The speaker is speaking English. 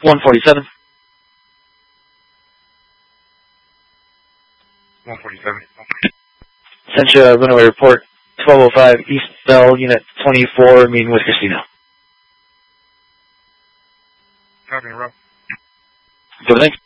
147. 147. Sent you a runaway report, 1205 East Bell, Unit 24, meeting with Christina. Copy, Rob. Good, thanks.